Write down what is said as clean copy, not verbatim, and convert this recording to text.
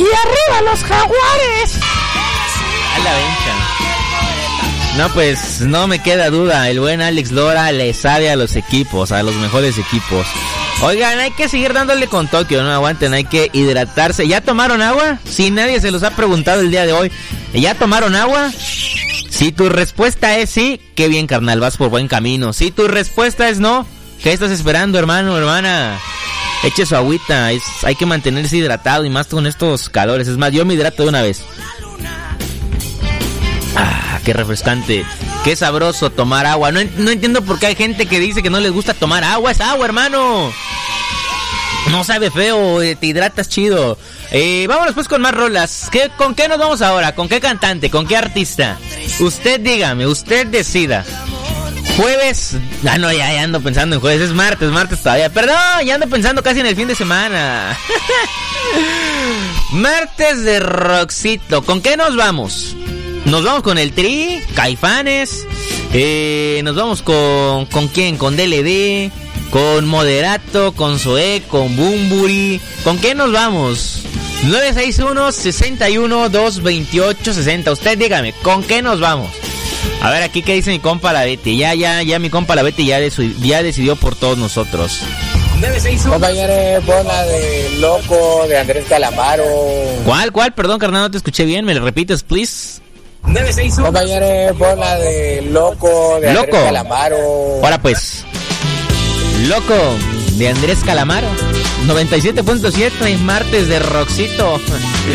¡Y arriba los Jaguares! A la vencha. No, pues no me queda duda, el buen Alex Lora le sabe a los equipos, a los mejores equipos. Oigan, hay que seguir dándole con Tokio, no aguanten, hay que hidratarse. ¿Ya tomaron agua? Si nadie se los ha preguntado el día de hoy. ¿Ya tomaron agua? Si tu respuesta es sí, qué bien, carnal, vas por buen camino. Si tu respuesta es no, ¿qué estás esperando, hermano, hermana? Eche su agüita, hay que mantenerse hidratado y más con estos calores. Es más, yo me hidrato de una vez. Ah, qué refrescante, qué sabroso tomar agua. No entiendo por qué hay gente que dice que no les gusta tomar agua. Es agua, hermano. No sabe feo, te hidratas chido. Vámonos pues con más rolas. ¿Con qué nos vamos ahora? ¿Con qué cantante? ¿Con qué artista? Usted dígame, usted decida. Jueves. Ah, no, ya ando pensando en jueves. Es martes todavía. Perdón, ya ando pensando casi en el fin de semana. Martes de rockcito. ¿Con qué nos vamos? Nos vamos con el Tri, Caifanes. Nos vamos con ¿quién? Con DLD, con Moderato, con Zoé, con Bumburi. ¿Con qué nos vamos? 961-61-228-60. Usted dígame, ¿con qué nos vamos? A ver aquí qué dice mi compa la Betty. Ya mi compa la Betty ya decidió por todos nosotros. Compañeros, pon la de Loco de Andrés Calamaro. ¿Cuál? Perdón, carnal, no te escuché bien. ¿Me lo repites, please? Compañeros, pon la de Loco de Andrés Calamaro. Ahora pues, Loco de Andrés Calamaro. 97.7, martes de rockcito.